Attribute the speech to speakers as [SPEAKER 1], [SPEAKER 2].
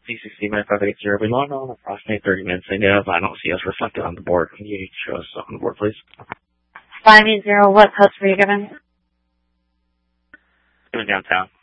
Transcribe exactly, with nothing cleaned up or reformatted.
[SPEAKER 1] C six C nine five eight zero. We logged on approximately thirty minutes ago, but I don't see us reflected on the board. Can you show us on the board, please?
[SPEAKER 2] five eight zero, what post were you given?
[SPEAKER 1] Doing downtown.